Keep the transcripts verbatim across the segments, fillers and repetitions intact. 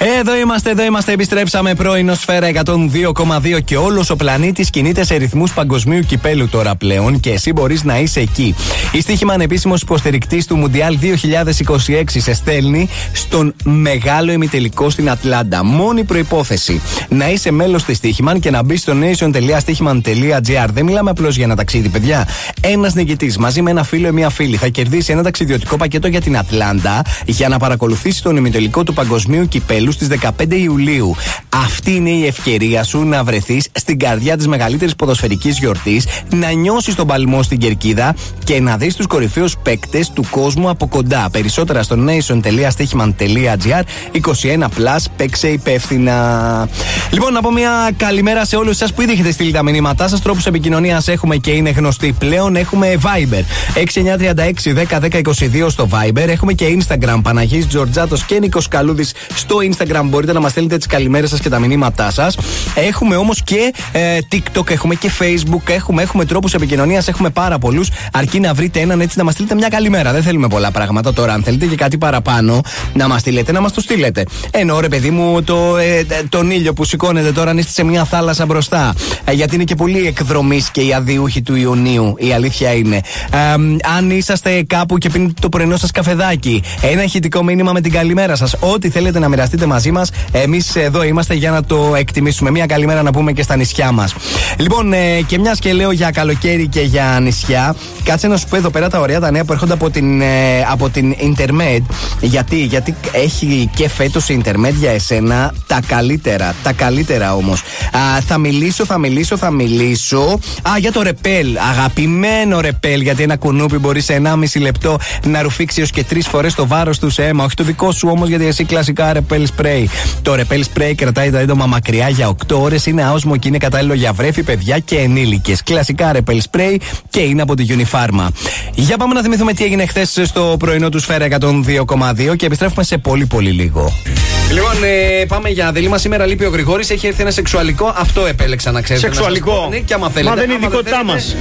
Εδώ είμαστε, εδώ είμαστε, επιστρέψαμε. Πρωινό Σφαίρα εκατόν δύο κόμμα δύο και όλος ο πλανήτης κινείται σε ρυθμούς παγκοσμίου κυπέλου τώρα πλέον και εσύ μπορείς να είσαι εκεί. Η Στοίχημαν, επίσημος υποστηρικτής του Μουντιάλ δύο χιλιάδες είκοσι έξι, σε στέλνει στον μεγάλο ημιτελικό στην Ατλάντα. Μόνη προϋπόθεση να είσαι μέλος της Στοίχημαν και να μπει στο nation τελεία στοίχημαν τελεία gr. Δεν μιλάμε απλώς για ένα ταξίδι, παιδιά. Ένας νικητής μαζί με ένα φίλο ή μια φίλη θα κερδίσει ένα ταξιδιωτικό πακέτο για την Ατλάντα για να παρακολουθήσει τον ημιτελικό του παγκοσμίου κυπέλου στις δεκαπέντε Ιουλίου. Αυτή είναι η ευκαιρία σου να βρεθείς στην καρδιά της μεγαλύτερης ποδοσφαιρικής γιορτής, να νιώσεις τον παλμό στην κερκίδα και να δεις τους κορυφαίους παίκτες του κόσμου από κοντά. Περισσότερα στο nation τελεία στοίχημαν τελεία gr. είκοσι ένα συν, παίξε υπεύθυνα. Λοιπόν, να πω μια καλημέρα σε όλους εσάς που ήδη έχετε στείλει τα μηνύματά σας. Τρόπους επικοινωνίας έχουμε και είναι γνωστοί πλέον. Έχουμε Viber έξι εννιά τρία έξι δέκα δέκα είκοσι δύο στο Viber. Έχουμε και Instagram, Παναγής Τζορτζάτος και Νίκος Καλούδης στο Instagram. Μπορείτε να μας στέλνετε τις καλημέρες σας και τα μηνύματά σας. Έχουμε όμως και ε, TikTok, έχουμε και Facebook, έχουμε, έχουμε τρόπους επικοινωνίας, έχουμε πάρα πολλούς. Αρκεί να βρείτε έναν έτσι να μας στείλετε μια καλημέρα. Δεν θέλουμε πολλά πράγματα τώρα. Αν θέλετε και κάτι παραπάνω να μας στείλετε, να μας το στείλετε. Εννοώ, ρε παιδί μου, το, ε, τον ήλιο που σηκώνετε τώρα αν είστε σε μια θάλασσα μπροστά. Ε, γιατί είναι και πολύ εκδρομής και οι αδειούχοι του Ιουνίου. Η αλήθεια είναι. Ε, αν είσαστε κάπου και πίνετε το πρωινό σας καφεδάκι, ένα ηχητικό μήνυμα με την καλημέρα σας. Ό,τι θέλετε να μοιραστείτε μαζί μας, εμείς εδώ είμαστε για να το εκτιμήσουμε. Μια καλημέρα να πούμε και στα νησιά μας. Λοιπόν, ε, και μιας και λέω για καλοκαίρι και για νησιά, κάτσε να σου πω εδώ πέρα τα ωραία τα νέα που έρχονται από την, ε, από την Intermed. Γιατί, γιατί έχει και φέτος η Intermed για εσένα τα καλύτερα. Τα καλύτερα όμως. Α, θα μιλήσω, θα μιλήσω, θα μιλήσω. Α, για το ρεπέλ. Αγαπημένο ρεπέλ. Γιατί ένα κουνούπι μπορεί σε ενάμιση λεπτό να ρουφήξει έως και τρεις φορές το βάρος του σε αίμα. Όχι το δικό σου όμως, γιατί εσύ κλασικά ρεπέλ σπρέι. Το ρεπέλ σπρέι κρατάει τα έντομα μακριά για οκτώ ώρες. Είναι άοσμο και είναι κατάλληλο για βρέφη, παιδιά και ενήλικες. Κλασικά ρεπέλ σπρέι και είναι από τη Unifarma. Για πάμε να θυμηθούμε τι έγινε χθες στο πρωινό του Σφαίρα εκατόν δύο κόμμα δύο και επιστρέφουμε σε πολύ πολύ λίγο. Λοιπόν, ε, πάμε για δελήμα. Σήμερα λείπει ο Γρηγόρης. Έχει έρθει ένα σεξουαλικό. Αυτό επέλεξα να ξέρετε. Σεξουαλικό. Να ναι, και άμα θέλετε. Μα δεν είναι η δικότητά μας.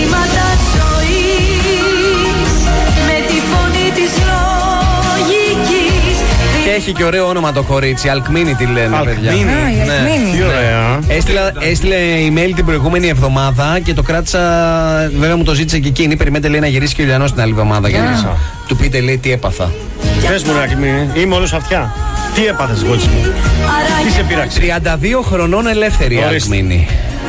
Και έχει και ωραίο όνομα το κορίτσι. Αλκμίνη τη λένε, Αλκμίνη. παιδιά. Α, ναι. Τι ωραία. Έστειλα, έστειλε email την προηγούμενη εβδομάδα και το κράτησα. Βέβαια μου το ζήτησε και εκείνη. Περιμένετε, λέει, να γυρίσει και ο Ιλιανός την άλλη εβδομάδα. Για να του πείτε, λέει, τι έπαθα. Πες μου, Αλκμίνη, είμαι όλος αυτιά. Τι έπαθες, γότσι μου. Τι σε πειράξει. τριάντα δύο χρονών ελεύθερη η Αλκμίνη.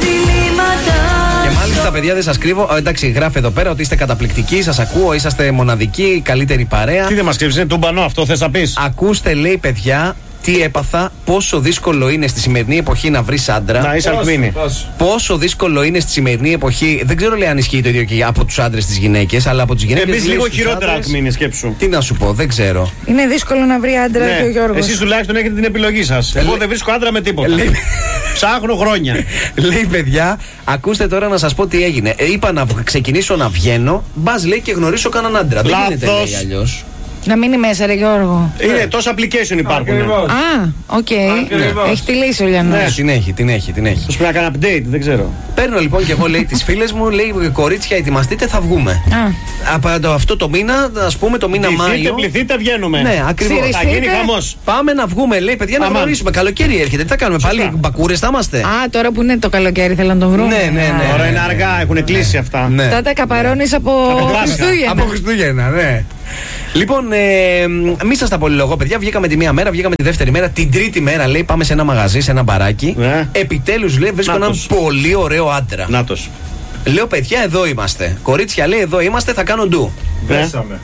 Και μάλιστα, παιδιά, δεν σας κρύβω. Εντάξει, γράφει εδώ πέρα ότι είστε καταπληκτικοί, σας ακούω, είσαστε μοναδικοί, καλύτερη παρέα. Τι δεν μας κρύβεις, είναι τούμπανο αυτό, θες να πεις. Ακούστε, λέει, παιδιά, τι έπαθα, πόσο δύσκολο είναι στη σημερινή εποχή να βρεις άντρα. Να είσαι Αλκμίνη. Πόσο δύσκολο είναι στη σημερινή εποχή. Δεν ξέρω, λέει, αν ισχύει το ίδιο και από τους άντρες στις γυναίκες, αλλά από τις γυναίκες. Εμείς λίγο χειρότερα, Αλκμίνη, σκέψου. Τι να σου πω, δεν ξέρω. Είναι δύσκολο να βρει άντρα, Ναι. και ο Γιώργος. Εσείς τουλάχιστον έχετε την επιλογή σας. Εγώ δεν βρίσκω άντρα με τίποτα. Ψάχνω χρόνια. Λέει, παιδιά, ακούστε τώρα να σας πω τι έγινε. Ε, είπα να ξεκινήσω να βγαίνω. Μπας, λέει, και γνωρίσω κανέναν άντρα. Δεν γίνεται, λέει, αλλιώς. Να μείνει μέσα, ρε Γιώργο. Είναι τόσα application υπάρχουν. Α, οκ. Έχει τη λύση ο Λιανός. Ναι, την έχει, την έχει, την έχει. Πώς πρέπει να κάνω update, δεν ξέρω. Παίρνω λοιπόν και εγώ, λέει, τις φίλες μου, λέει, κορίτσια, ετοιμαστείτε, θα βγούμε. Α. Από το- αυτό το μήνα, ας πούμε, το μήνα Πληθείτε, Μάιο. πληθείτε, βγαίνουμε. Ναι, ακριβώς. Συριστείτε. Θα γίνει χαμός. Πάμε να βγούμε, λέει, παιδιά, να Αμάν. γνωρίσουμε. Καλοκαίρι έρχεται. Τι θα κάνουμε, πάλι μπακούρες θα είμαστε. Α, τώρα που είναι το καλοκαίρι θέλουν να τον βρουν. Ναι, ναι, ναι. Τώρα είναι αργά, έχουν κλείσει αυτά. Ναι. Τότε καπαρώνεις από Πάσχα. Χριστούγεννα. Από Χριστούγεννα, ναι. Λοιπόν, ε, μη σας τα πολυλογώ, παιδιά. Βγήκαμε τη μία μέρα, βγήκαμε τη δεύτερη μέρα. Την τρίτη μέρα, λέει, πάμε σε ένα μαγαζί, σε ένα μπαράκι. Ναι. Επιτέλους, λέει, βρίσκω έναν Νάτος. πολύ ωραίο άντρα. Νάτος. Λέω, παιδιά, εδώ είμαστε. Κορίτσια, λέει, εδώ είμαστε, θα κάνω ντου. Πέσαμε.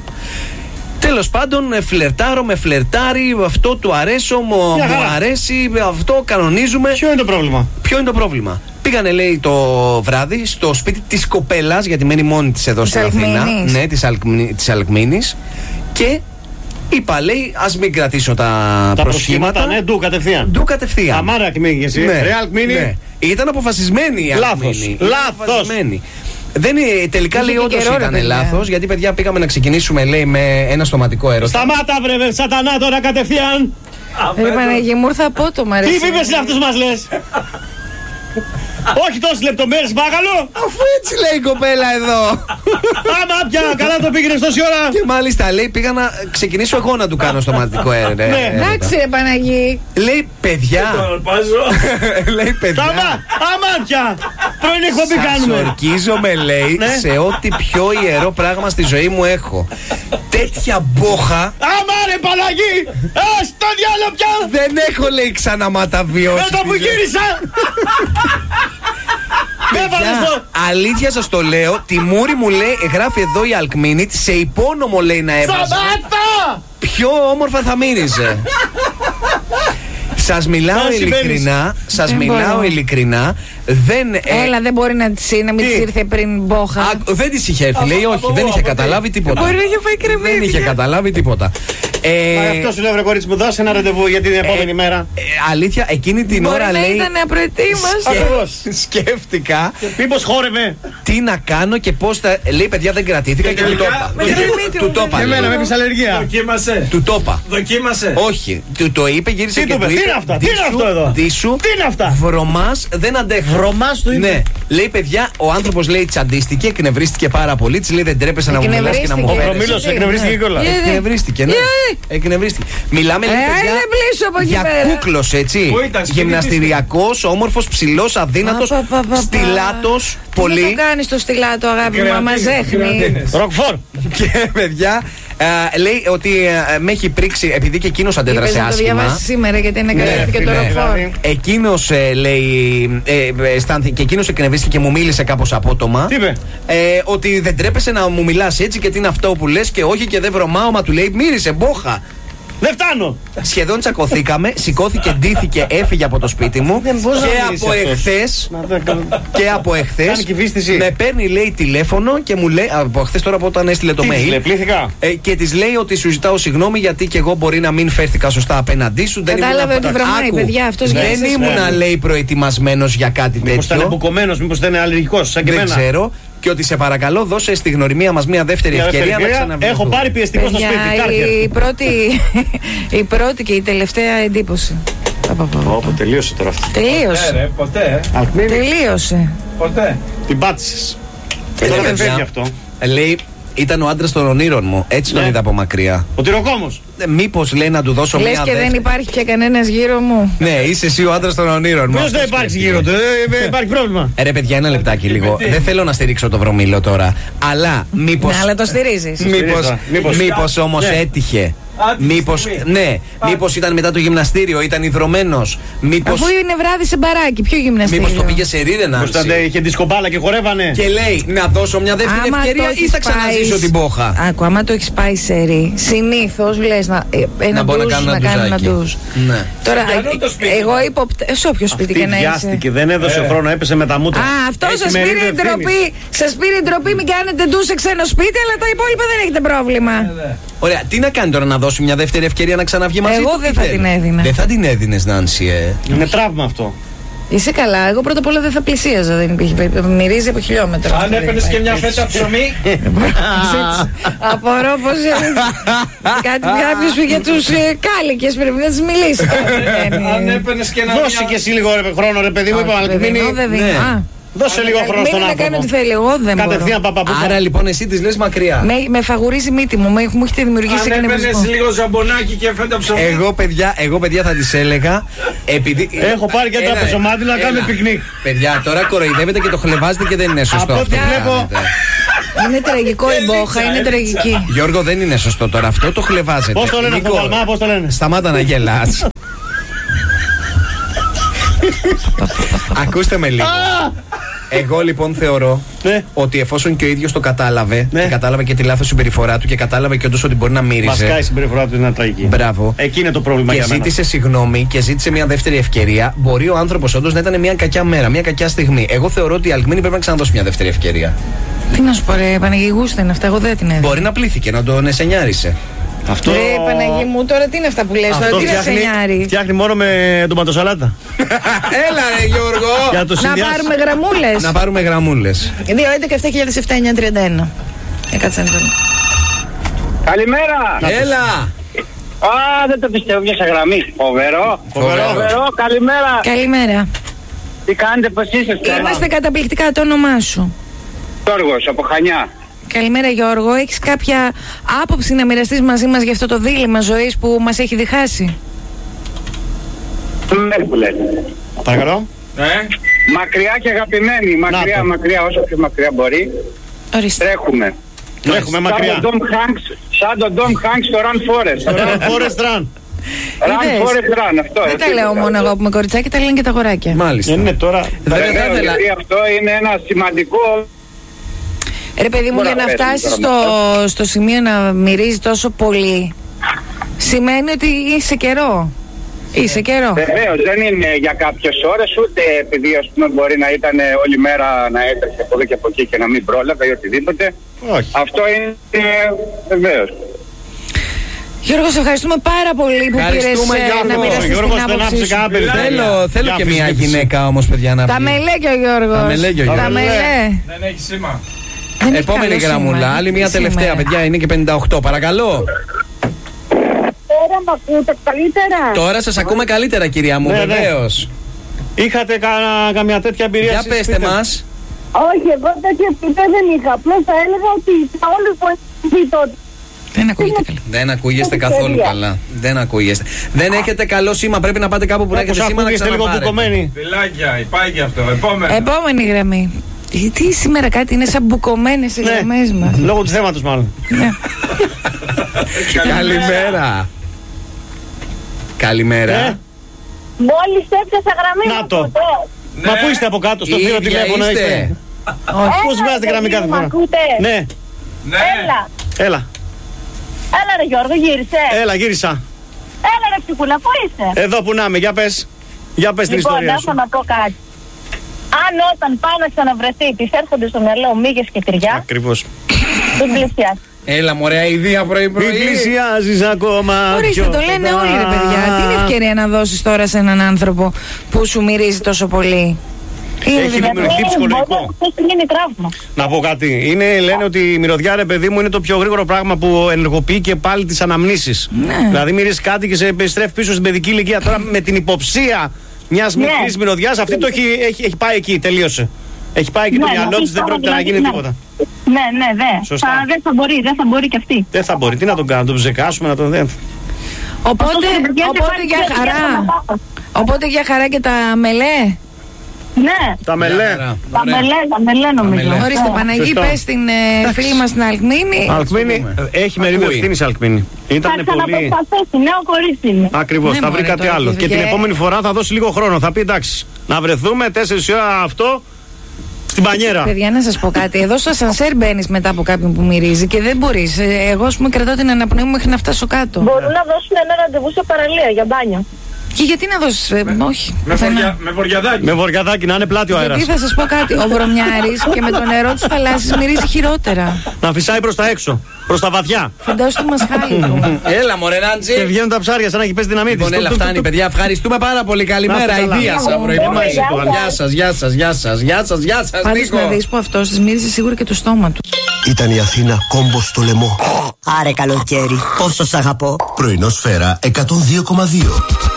Τέλος πάντων, ε, φλερτάρω, με φλερτάρει, αυτό του αρέσω, μου, Μια μου χαρά. αρέσει, αυτό κανονίζουμε. Ποιο είναι το πρόβλημα. Ποιο είναι το πρόβλημα. Πήγανε, λέει, το βράδυ στο σπίτι της κοπέλας, γιατί μένει μόνη της εδώ Της στην Αθήνα. Αλκμίνης. Ναι, της, Αλκμίνη, της Αλκμίνης. Και είπα, λέει, ας μην κρατήσω τα, Τα προσχήματα. προσχήματα, ναι, ντου κατευθείαν. Ντου κατευθείαν. Αμάρα Αλκμίνη, εσύ. Ναι, Ρε Αλκμίνη. ναι. Ήταν αποφασισμένη η Λάθος. Αλκμίνη. Ήταν Λάθος. αποφασισμένη. Δεν είναι, τελικά, Είχε λέει, και όντως καιρό, ρε, ήταν παιδιά. λάθος, γιατί, παιδιά, πήγαμε να ξεκινήσουμε, λέει, με ένα στοματικό έρωτα. Σταμάτα, βρε, σατανά τώρα κατευθείαν. Ρε Παναγία μου, ήρθα απότομα, ρε. Τι εσύ. είπες είναι αυτούς μας λες. Όχι τόσες λεπτομέρειες, παρακαλώ. Αφού έτσι λέει η κοπέλα εδώ. Άμα πια, καλά το πήγαινες τόση ώρα. Και μάλιστα λέει πήγα να ξεκινήσω εγώ να του κάνω στοματικό έρευνα. Εντάξει, ρε Παναγί. Λέει παιδιά. Λέει παιδιά. Άμα, άμα πια. Πρώην εκπομπή κάνουμε. Σας ορκίζομαι, λέει, σε ό,τι πιο ιερό πράγμα στη ζωή μου έχω. Τέτοια μπόχα. Άμα ρε Παναγί. Ε, στο διάλογο πια. Δεν έχω, λέει, ξαναμάτα βιώσει. Με το που γύρισα. Παιδιά, αλήθεια σας το λέω, τη μούρη μου, λέει, γράφει εδώ η Αλκμίνιτ, σε υπόνομο, λέει, να έβαζε. Σταμάτα! Πιο όμορφα θα μύριζε. Σας μιλάω ειλικρινά, σας μιλάω ειλικρινά. Δεν, Έλα, δεν μπορεί να της να μην της ήρθε πριν μπόχα. Α, δεν της είχε έρθει, λέει, όχι, δεν είχε καταλάβει τίποτα. Μπορεί να είχε φάει κρεμμύδια. Δεν είχε καταλάβει τίποτα. Ε, Αυτό σου λέω, βρε κορίτσι μου, δώσε ένα ραντεβού για την επόμενη μέρα. Ε, αλήθεια, εκείνη την Μπορεί ώρα, να λέει. ήταν απροετοίμαστο. σκε- Σκέφτηκα Μήπως χόρευε. τι να κάνω και πώς θα. Λέει, παιδιά, δεν κρατήθηκα και του το είπα. Με κρεμμύδι Του μου, το είπα. με λέει. Εμένα με έπεισε αλλεργία. Δοκίμασε. Του το είπα. Δοκίμασε. Όχι, του το είπε, γύρισε Τι και του του είπε, τι είπε. είναι αυτά, τι είναι «Ντίσου, αυτό εδώ? ντίσου, Τι είναι αυτά?» Βρωμάς δεν αντέχω. Βρωμάς του είπε. Ναι, λέει, παιδιά, ο άνθρωπος, λέει, τσαντίστηκε, εκνευρίστηκε πάρα πολύ. Της λέει, δεν τρέπεσαι να μου μιλάς και να μου Εκνευρίστηκε. φέρεις. Ο Προμήλος εκνευρίστηκε κιόλας. Γιατί? Εκνευρίστηκε, ναι. Γιατί? Εκνευρίστηκε. Μιλάμε, λέει, Ε, παιδιά, δεν πλήσω από εκεί για πέρα. κούκλος, έτσι. Πού ήταν, σπίτι Γυμναστηριακός, όμορφος, ψηλός, αδύνατος, Α, πα, πα, πα, πα. στιλάτος, Τι πολύ. να το κάνεις το στιλάτο, αγάπη μου, άμα ζέχνει. Κρεατίνες. Ροκφόρ. Και παιδιά, ε, λέει ότι ε, με έχει πρίξει, επειδή και εκείνος αντέδρασε Είπες να το άσχημα. διαβάσεις σήμερα γιατί είναι καλύφθηκε το ναι, ροκφόρ. δηλαδή. Εκείνος, ε, λέει, ε, αισθάνθηκε, και εκείνος εκνευρίστηκε και μου μίλησε κάπως απότομα. Τι είπε? Ε, ότι δεν τρέπεσαι να μου μιλάς έτσι και τι είναι αυτό που λες και όχι και δεν βρωμάω, μα του λέει μύρισε μπόχα. Δεν φτάνω. Σχεδόν τσακωθήκαμε, σηκώθηκε, ντύθηκε, έφυγε από το σπίτι μου Δεν μπορεί να και μιλήσει από αυτός. εχθές Να δεν κάνω. και από εχθές Κάνει κυβίστηση. με παίρνει, λέει, τηλέφωνο και μου λέει, από εχθές τώρα από όταν έστειλε το Τι της mail, λέει, πλήθηκα. ε, και της λέει ότι σου ζητάω συγγνώμη γιατί και εγώ μπορεί να μην φέρθηκα σωστά απέναντί σου. Δεν Κατάλαβε ήμουνα- ότι βρωμάει, Άκου, παιδιά, αυτός δεν γέννησε. ήμουνα, Ναι. λέει, προετοιμασμένος για κάτι Μήπως ήταν τέτοιο. μπουκωμένος, μήπως ήταν αλλεργικός, σαν και Δεν εμένα. ξέρω. Και ότι σε παρακαλώ δώσε στη γνωριμία μας μια δεύτερη Μια ευκαιρία δεύτερη να ευκαιρία. ξαναβγούμε. Έχω πάρει πιεστικό στο Παιδιά, σπίτι. Κάρκερ. η πρώτη, η πρώτη και η τελευταία εντύπωση. Πα, πα, πα, πα. Όπο, τελείωσε τώρα αυτό. Ε, Τελείωσε. ρε, ποτέ. ε. Αλκμίνη, Τελείωσε. Ποτέ. την πάτησες. Παιδιά, Τώρα δεν παιδιά, φεύγει αυτό. λέει, ήταν ο άντρας των ονείρων μου. Έτσι τον Ναι. είδα από μακριά. Ο τυροκόμος. Ε, Μήπως, λέει, να του δώσω Λες μια και δεν δεύτερη. υπάρχει πια κανένας γύρω μου. Ναι, είσαι εσύ ο άντρας των ονείρων μου. Ποιος Αυτό δεν υπάρξει σκέφτηκε. γύρω του, ε, ε, υπάρχει πρόβλημα. Ε, ρε παιδιά, ένα λεπτάκι λίγο. Δεν θέλω να στηρίξω το βρωμίλο τώρα. Αλλά μήπως. Ναι, αλλά το στηρίζεις. Μήπως, Στηρίζω. Μήπως- μήπως όμως Ναι. έτυχε. Α, τη Μήπως, στιγμή. ναι, μήπως ήταν μετά το γυμναστήριο, ήταν υδρωμένος. Μήπως, Αφού είναι βράδυ σε μπαράκι, ποιο γυμναστήριο. μήπως το πήγε σε ρίδενα. Μήπως ήταν, είχε δισκομπάλα και χορεύανε. Και λέει να δώσω μια δεύτερη Άμα ευκαιρία το ή έχεις θα ξαναζήσω πάει- την πόχα. Άκου, άμα το έχει πάει σε ρί, συνήθω λε να. ε, Ένα Να μπορώ να ντουζ, κάνω να ένα κάνω ένα ντουζάκι. ντουζ. Ναι. Τώρα, Για να το σπίτι. εγώ υποπτε... Σε όποιο σπίτι Αυτή και να είσαι. βιάστηκε, δεν έδωσε Ε. χρόνο, έπεσε με τα μούτρα. Α, αυτό Έχει σα μερίδιο πήρε η ευθύνης. ντροπή. Σα πήρε η ντροπή, μην κάνετε ντου σε ξένο σπίτι, αλλά τα υπόλοιπα δεν έχετε πρόβλημα. Ωραία, τι να κάνει τώρα, να δώσει μια δεύτερη ευκαιρία να ξαναβγεί μαζί Εγώ του, δεν τι θα θέλει? την έδινα. Δεν θα την έδινε, Νάνση, ε. Είναι τραύμα αυτό. Είσαι καλά. Εγώ πρώτα απ' όλα δεν θα πλησίαζα. Δεν υπήρχε περίπτωση. Μυρίζει από χιλιόμετρα. Αν έπαιρνε και μια φέτα ψωμί. Απορώ πω. Κάτι κάποιο για του κάλικε πρέπει να τη μιλήσει. Αν έπαιρνε και ένα. Δώσε και εσύ λίγο ρε, χρόνο, ρε παιδί μου, είπαμε. Όχι, δεν δίνω, δεν ναι. δίνω. Α, Δώσε λίγο χρόνο στον μην να κάνει ό,τι άνθρωπο. θέλει. Εγώ δεν μπορώ. Κατευθείαν παπαπούκα. Άρα λοιπόν εσύ τη λες μακριά. Με, με φαγουρίζει μύτη μου, με, μου έχετε δημιουργήσει Αν έπαιρνε εκνευρισμό. λίγο ζαμπονάκι και φέτα ψωμί. Εγώ παιδιά, εγώ παιδιά θα τη έλεγα. Επειδή... Έχω πάρει και Έλα, ένα πεζομάτι να έλα. κάνουμε πικνίκ. Παιδιά, τώρα κοροϊδεύετε και το χλεβάζετε και δεν είναι σωστό. Από ό,τι αυτό που βλέπω- κάνετε. Είναι τραγικό η μπόχα, είναι τραγική. Γιώργο, δεν είναι σωστό τώρα αυτό, το χλεβάζετε. Πώς το λένε αυτό, Νίκο, Βαλμά, πώς το λένε. Σταμάτα να γελάς. Ακούστε με λίγο. Εγώ λοιπόν θεωρώ Ναι. ότι εφόσον και ο ίδιος το κατάλαβε Ναι. και κατάλαβε και τη λάθος συμπεριφορά του και κατάλαβε και όντως ότι μπορεί να Βασικά η μύριζε. συμπεριφορά του είναι τραγική. Μπράβο. Εκεί είναι το πρόβλημα Και για μένα. ζήτησε συγγνώμη και ζήτησε μια δεύτερη ευκαιρία. Μπορεί ο άνθρωπος όντως να ήταν μια κακιά μέρα, μια κακιά στιγμή. Εγώ θεωρώ ότι η Αλκμίνη πρέπει να ξαναδώσει μια δεύτερη ευκαιρία. Τι να σου πω, ρε Παναγί, γούστα είναι αυτά, εγώ δεν την έδινα. Μπορεί να πλήθηκε, να τον εσενιάρισε. Αυτό... Ρε Παναγί μου, τώρα τι είναι αυτά που λες, τώρα Αυτό τι να σε φτιάχνει, νιάρει. φτιάχνει μόνο με ντοματοσαλάτα. Έλα ρε Γιώργο! Για να το Να συνδυάσει. πάρουμε γραμμούλες. Να πάρουμε γραμμούλες. δύο έντεκα επτά χιλιάδες επτά εννιά τριάντα ένα. Ε, κάτσε να το. Καλημέρα! Έλα! Α, δεν το πιστεύω, μια γραμμή. Φοβερό. Φοβερό. Φοβερό, καλημέρα. Καλημέρα. Τι κάνετε, πώς είστε? Είμαστε καταπληκτικά, το όνομά σου? Γιώργος, από Χανιά. Καλημέρα Γιώργο, έχεις κάποια άποψη να μοιραστείς μαζί μας για αυτό το δίλημμα ζωής που μας έχει διχάσει? Ναι, που λέτε. Παρακαλώ. Ναι. Μακριά και αγαπημένοι, μακριά, μακριά, όσο πιο μακριά μπορεί. Ορίστε. Τρέχουμε. Τρέχουμε μακριά. Σαν τον Tom Hanks, σαν τον Tom Hanks στο Run Forest. Run Forest Run. Run Είδες. Forest Run, αυτό. Δεν τα λέω μόνο εγώ που είμαι κοριτσάκι, τα λένε και τα αγοράκια. Μάλιστα. Είναι τώρα. Δεν θα Βεβαίως, ήθελα. γιατί αυτό είναι ένα σημαντικό. Ρε παιδί μου, Μπορεί για να να πέσει φτάσεις τώρα στο, στο σημείο να μυρίζει τόσο πολύ, σημαίνει ότι είσαι καιρό. Είσαι καιρό. Βεβαίως, δεν είναι για κάποιες ώρες, ούτε επειδή ας πούμε μπορεί να ήταν όλη μέρα να έτρεχε από εδώ και από εκεί και να μην πρόλαβε ή οτιδήποτε. Όχι. Αυτό είναι βεβαίως. Γιώργο, σε ευχαριστούμε πάρα πολύ που πήρες Ευχαριστούμε, ε, Γιώργο. να μοιραστείς Γιώργος, την δεν άποψή άφησε σου. κανένα περιθώριο. Θέλω, θέλω Για και μια αμφισβήτηση. γυναίκα όμως, παιδιά, να Τα βγει. μελέ και ο Γιώργος. Τα μελέ και ο Τα Γιώργος. μελέ. Δεν έχει σήμα. Δεν έχει Επόμενη καλό γραμμούλα, σήμα. άλλη μια τελευταία, Σήμερα. παιδιά, είναι και πενήντα οκτώ. Παρακαλώ. Τώρα μ' ακούτε καλύτερα? Τώρα σας ακούμε καλύτερα, κυρία μου, Ναι, ναι. βεβαίως. Είχατε κα- καμιά τέτοια εμπειρία? Για εσείς, πέστε πείτε. μας. Όχι, εγώ τέτοια εμπειρία δεν είχα. Απλώς θα έλεγα ότι τα όλους βοηθήσει τότε. Δεν ακούγεται καλά. Δεν ακούγεστε Έχει καθόλου τέλεια. καλά. Δεν ακούγεστε. Δεν έχετε καλό σήμα. Πρέπει να πάτε κάπου που να Όπως έχετε σήμα να ακούγεστε λίγο ξαναπάρετε. μπουκωμένοι. Φιλάκια, υπάρχει και αυτό. Επόμενο. Επόμενη γραμμή. Τι, τι σήμερα κάτι είναι σαν μπουκωμένες οι Ναι. γραμμές μας. Λόγω του θέματος μάλλον. Ναι. Καλημέρα. Καλημέρα. Ε, Μόλις έπιασα γραμμή. Να μ' το. ακούτε? Μα πού είστε από κάτω, στο Η θύρο ίδια τηλέφωνο είστε. είστε? Όχι. Πώς βγάζετε Έλα, γραμμή παιδί κάθε μου, φορά? μ' ακούτε? Ναι, Ναι. Έλα. έλα, Έλα ρε Γιώργο, γύρισε. έλα γύρισα. Έλα ρε ψυχούλα, πού είσαι? Εδώ που να είμαι, για πες. Για πες την Λοιπόν, ιστορία να σου. να πω κάτι. Αν όταν πάει να ξαναβρεθεί της έρχονται στο μυαλό μύγες και τυριά, Ακριβώς. δεν πλησιάζει. Έλα, μωρέ, ιδέα Μην πρωί-πρωί. πλησιάζεις ακόμα. Ορίστε, πιο το λένε κοντά. όλοι ρε παιδιά. Τι είναι ευκαιρία να δώσεις τώρα σε έναν άνθρωπο που σου μυρίζει τόσο πολύ? Είναι Έχει δυνατόν? δημιουργηθεί ψυχολογικό. Έχει γίνει τραύμα. Να πω κάτι. Είναι, λένε ότι η μυρωδιά, ρε παιδί μου, είναι το πιο γρήγορο πράγμα που ενεργοποιεί και πάλι τις αναμνήσεις. Ναι. Δηλαδή, μυρίζει κάτι και σε επιστρέφει πίσω στην παιδική ηλικία. Τώρα με την υποψία μιας Ναι. μικρής μυρωδιάς, αυτή το έχει, έχει, έχει πάει εκεί, τελείωσε. Έχει πάει εκεί Ναι, το μυαλό δηλαδή της, δεν τώρα πρόκειται να δηλαδή, γίνει ναι. τίποτα. Ναι, ναι, δε. Σωστά. Θα, δεν θα μπορεί, δεν θα μπορεί και αυτή. Δεν θα μπορεί. Τι να τον κάνουμε, να τον ψεκάσουμε, να τον δεν. Οπότε, Αυτό το παιδιά δεν οπότε πάει για και χαρά. δεν θα Οπότε για χαρά και τα μελέ. Ναι, Τα μελέ. τα μελέ, τα μελέ νομίζω. μελέ. Ορίστε, Ναι. Παναγί, Σωστό. πες στην ε, φίλη μας την Αλκμίνη. Αλκμίνη, έχει μερίδιο Ακούει. ευθύνη Αλκμίνη. Θα Ήταν πολύ. ξαναπροσπαθήσει, νέο κορίτσι είναι. Ακριβώς, Ναι, θα βρει μωρέ, κάτι τώρα άλλο. και Και την δουλειά. επόμενη φορά θα δώσει λίγο χρόνο. Θα πει εντάξει, να βρεθούμε τέσσερις ώρα αυτό στην πανιέρα. Παιδιά, να σας πω κάτι. Εδώ στο ασανσέρ μπαίνεις μετά από κάποιον που μυρίζει και δεν μπορείς. Ε, Εγώ, ας πούμε, κρατάω την αναπνοή μου μέχρι να φτάσω κάτω. Μπορούν να δώσουν ένα ραντεβού σε παραλία για μπάνιο. Και γιατί να δώσεις, ε, όχι. Με, πουθενά. βορια, με βοριαδάκι. Με βοριαδάκι να είναι πλάτη ο αέρας. Γιατί θα σας πω κάτι. Ο βρωμιάρης και με το νερό της θαλάσσης μυρίζει χειρότερα. Να φυσάει προς τα έξω, προς τα βαθιά. Φαντάσου το μασχάλι του. Έλα, μωρέ, Και Νάντζη. βγαίνουν τα ψάρια σαν να έχει πέσει δυναμίτη. Λοιπόν, έλα, φτάνει, παιδιά. Ευχαριστούμε πάρα πολύ. Να Καλημέρα. είστε καλά. Ιδία σα, πρωί. Γεια σας. Γεια σα, γεια σα, γεια σα, γεια σα, γεια σα. Πάντως να δεις που αυτός της μύριζε σίγουρα και το στόμα του. Ήταν η Αθήνα κόμπο στο λαιμό. Άρε καλοκαίρι, πόσο σ' αγαπώ. Πρωινό σφαίρα εκατόν δύο κόμμα δύο.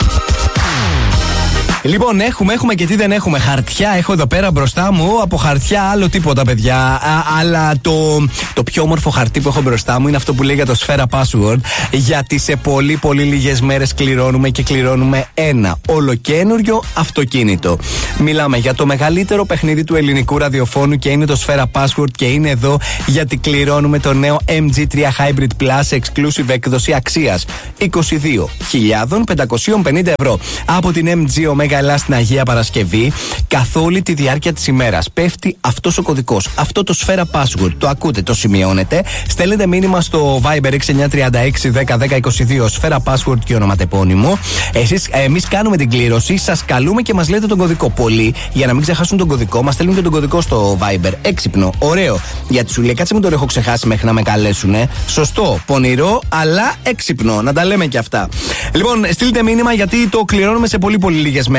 Λοιπόν, έχουμε, έχουμε και τι δεν έχουμε. Χαρτιά έχω εδώ πέρα μπροστά μου. Από χαρτιά άλλο τίποτα, παιδιά. Α, αλλά το, το πιο όμορφο χαρτί που έχω μπροστά μου είναι αυτό που λέει για το Σφαίρα Password. Γιατί σε πολύ πολύ λίγες μέρες κληρώνουμε και κληρώνουμε ένα ολοκένουργιο αυτοκίνητο. Μιλάμε για το μεγαλύτερο παιχνίδι του ελληνικού ραδιοφώνου και είναι το Σφαίρα Password και είναι εδώ γιατί κληρώνουμε το νέο εμ τζι τρία Hybrid Plus Exclusive έκδοση αξίας είκοσι δύο χιλιάδες πεντακόσια πενήντα ευρώ από την εμ τζι Omega Ελλάς στην Αγία Παρασκευή. Καθ' όλη τη διάρκεια της ημέρας πέφτει αυτός ο κωδικός, αυτό το Σφαίρα Password. Το ακούτε, το σημειώνετε, στέλνετε μήνυμα στο Viber έξι εννιά τρία έξι δέκα δέκα είκοσι δύο Σφαίρα Password και ονοματεπώνυμο. Εσείς, εμείς κάνουμε την κλήρωση, σας καλούμε και μας λέτε τον κωδικό. Πολλοί, για να μην ξεχάσουν τον κωδικό, μας στέλνουν και τον κωδικό στο Viber. Έξυπνο, ωραίο. Γιατί σου λέει, κάτσε μην τον έχω ξεχάσει μέχρι να με καλέσουνε. Σωστό, πονηρό, αλλά έξυπνο. Να τα λέμε και αυτά. Λοιπόν, στείλτε μήνυμα γιατί το κληρώνουμε σε πολύ πολύ λίγες μέρες.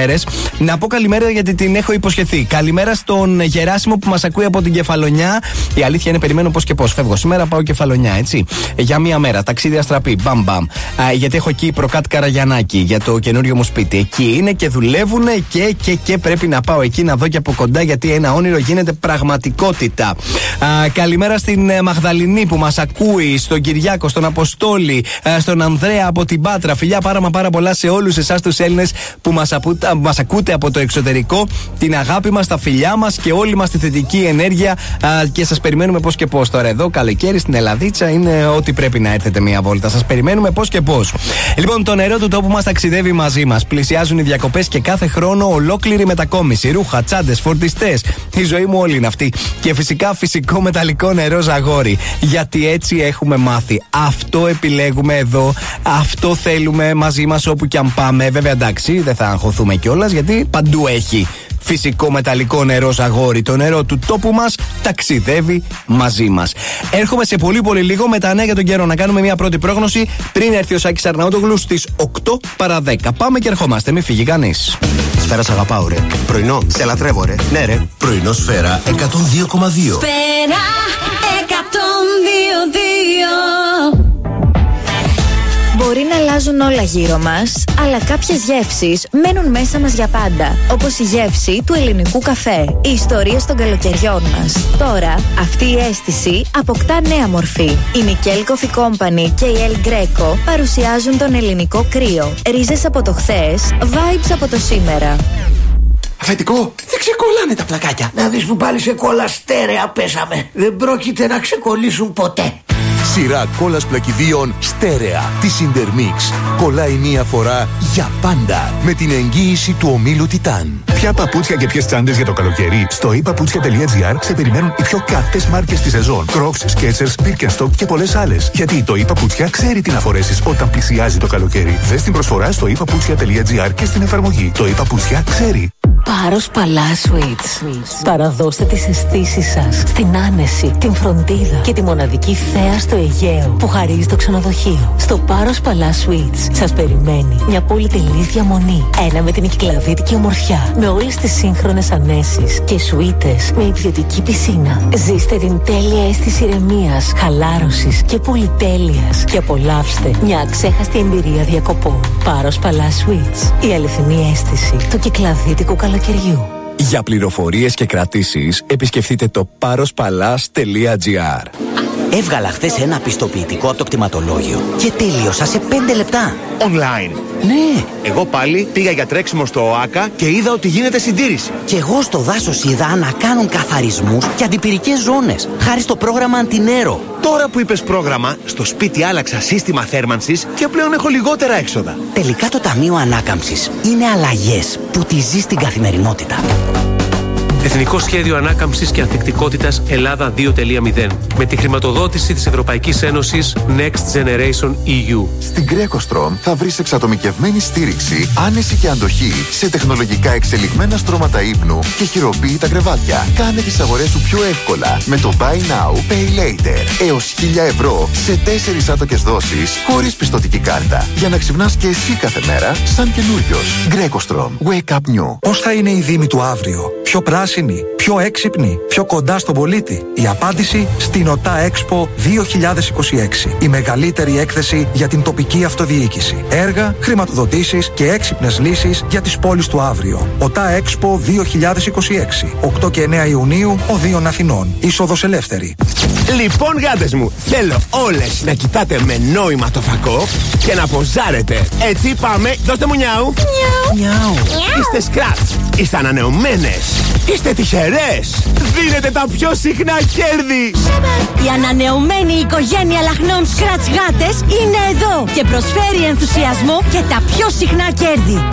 μέρες. Να πω καλημέρα γιατί την έχω υποσχεθεί. Καλημέρα στον Γεράσιμο που μας ακούει από την Κεφαλονιά. Η αλήθεια είναι, περιμένω πώς και πώς. Φεύγω σήμερα, πάω Κεφαλονιά, έτσι. Για μία μέρα. Ταξίδι αστραπή. Μπαμ μπαμ. Α, γιατί έχω εκεί προκάτ Καραγιαννάκη για το καινούριο μου σπίτι. Εκεί είναι και δουλεύουν και, και, και πρέπει να πάω εκεί να δω και από κοντά γιατί ένα όνειρο γίνεται πραγματικότητα. Α, καλημέρα στην Μαγδαληνή που μας ακούει, στον Κυριάκο, στον Αποστόλη, α, στον Ανδρέα από την Πάτρα. Φιλιά πάρα μα πάρα πολλά σε όλους εσάς τους Έλληνες που μας, απου, α, μας ακούτε από το εξωτερικό. Την αγάπη μας, τα φιλιά μας και όλη μας τη θετική ενέργεια α, και σας περιμένουμε πώς και πώς. Τώρα εδώ καλοκαίρι στην Ελλαδίτσα είναι ότι πρέπει να έρθετε μία βόλτα. Σας περιμένουμε πώς και πώς. Λοιπόν, το νερό του τόπου μας ταξιδεύει μαζί μας. Πλησιάζουν οι διακοπές και κάθε χρόνο ολόκληρη μετακόμιση. Ρούχα, τσάντες, φορτιστές. Η ζωή μου όλη είναι αυτή. Και φυσικά φυσικό μεταλλικό νερό Ζαγόρι. Γιατί έτσι έχουμε μάθει. Αυτό επιλέγουμε εδώ. Αυτό θέλουμε μαζί μας όπου και αν πάμε. Βέβαια εντάξει, δεν θα αγχωθούμε κιόλας γιατί παντού έχει φυσικό μεταλλικό νερό Ζαγόρι. Το νερό του τόπου μας ταξιδεύει μαζί μας. Έρχομαι σε πολύ πολύ λίγο με τα νέα για τον καιρό να κάνουμε μια πρώτη πρόγνωση πριν έρθει ο Σάκης Αρναούτογλου στις οκτώ παρά δέκα. Πάμε και ερχόμαστε, μην φύγει κανείς. Σφαίρα, σ' αγαπάω, ρε. Πρωινό, σε λατρεύω, ρε. Ναι, ρε. Πρωινό Σφαίρα εκατόν δύο κόμμα δύο. Σφαίρα εκατόν δύο κόμμα δύο. Μπορεί να αλλάζουν όλα γύρω μας, αλλά κάποιες γεύσεις μένουν μέσα μας για πάντα. Όπως η γεύση του ελληνικού καφέ, οι ιστορίες των καλοκαιριών μας. Τώρα, αυτή η αίσθηση αποκτά νέα μορφή. Η Nickel Coffee Company και η El Greco παρουσιάζουν τον ελληνικό κρύο. Ρίζες από το χθες, vibes από το σήμερα. Αφεντικό, δεν ξεκολλάνε τα πλακάκια. Να δεις που πάλι σε κόλλα στέρεα πέσαμε. Δεν πρόκειται να ξεκολλήσουν ποτέ. Σειρά κόλλας πλακιδίων στέρεα της Intermix. Κολλάει μία φορά για πάντα με την εγγύηση του ομίλου Τιτάν. Ποια παπούτσια και ποιες τσάντες για το καλοκαίρι? Στο e-paputsια.gr σε περιμένουν οι πιο καυτές μάρκες της σεζόν. Crocs, Skechers, Birkenstock και πολλές άλλες. Γιατί το e-paputsια ξέρει τι να φορέσεις όταν πλησιάζει το καλοκαίρι. Δες την προσφορά στο e-paputsya.gr και στην εφαρμογή. Το e-paputsια ξέρει. Πάρος Παλά Sweets. Παραδώστε τις αισθήσεις σας στην άνεση, την φροντίδα και τη μοναδική θέα στο Αιγαίο που χαρίζει το ξενοδοχείο. Στο Πάρος Παλά Sweets σας περιμένει μια πολυτελής διαμονή. Ένα με την κυκλαδίτικη ομορφιά, με όλες τις σύγχρονες ανέσεις και σουίτες με ιδιωτική πισίνα. Ζήστε την τέλεια αίσθηση ηρεμίας, χαλάρωσης και πολυτέλειας και απολαύστε μια αξέχαστη εμπειρία διακοπών. Πάρος Παλά Sweets. Η αληθινή αίσθηση του κυκλαδίτικου καλοκαιριού. Για πληροφορίες και κρατήσεις επισκεφτείτε το πάροσπαλάς τελεία τζι άρ. Έβγαλα χθες ένα πιστοποιητικό από το κτηματολόγιο και τέλειωσα σε πέντε λεπτά. Online. Ναι. Εγώ πάλι πήγα για τρέξιμο στο ΟΑΚΑ και είδα ότι γίνεται συντήρηση. Και εγώ στο δάσος είδα να κάνουν καθαρισμούς και αντιπυρικές ζώνες, χάρη στο πρόγραμμα Αντινέρο. Τώρα που είπες πρόγραμμα, στο σπίτι άλλαξα σύστημα θέρμανσης και πλέον έχω λιγότερα έξοδα. Τελικά το Ταμείο Ανάκαμψης είναι αλλαγές που τη ζει στην καθημερινότητα. Εθνικό Σχέδιο Ανάκαμψης και Ανθεκτικότητας Ελλάδα δύο κόμμα μηδέν. Με τη χρηματοδότηση της Ευρωπαϊκής Ένωσης Next Generation ι γιου. Στην GrecoStrom θα βρεις εξατομικευμένη στήριξη, άνεση και αντοχή σε τεχνολογικά εξελιγμένα στρώματα ύπνου και χειροποίητα κρεβάτια. Κάνε τις αγορές σου πιο εύκολα με το Buy Now, Pay Later. Έως χίλια ευρώ σε τέσσερις άτοκες δόσεις χωρίς πιστωτική κάρτα. Για να ξυπνάς και εσύ κάθε μέρα σαν καινούριος. GrecoStrom. Wake up new. Πώς θα είναι η Δήμη του αύριο? Πιο πράσινη, πιο έξυπνη, πιο κοντά στον πολίτη? Η απάντηση στην ΟΤΑ Expo δύο χιλιάδες είκοσι έξι. Η μεγαλύτερη έκθεση για την τοπική αυτοδιοίκηση. Έργα, χρηματοδοτήσεις και έξυπνες λύσεις για τις πόλεις του αύριο. ΟΤΑ Expo δύο χιλιάδες είκοσι έξι. οκτώ και εννέα Ιουνίου, Οδείων Αθηνών. Είσοδος ελεύθερη. Λοιπόν, γάτες μου, θέλω όλες να κοιτάτε με νόημα το φακό και να ποζάρετε. Έτσι πάμε, δώστε μου νιάου. Νιάου. Είστε σκράτς, είστε ανανεωμένες, είστε τυχερές, δίνετε τα πιο συχνά κέρδη. Η ανανεωμένη οικογένεια λαχνών Scratch Γάτες είναι εδώ και προσφέρει ενθουσιασμό και τα πιο συχνά κέρδη.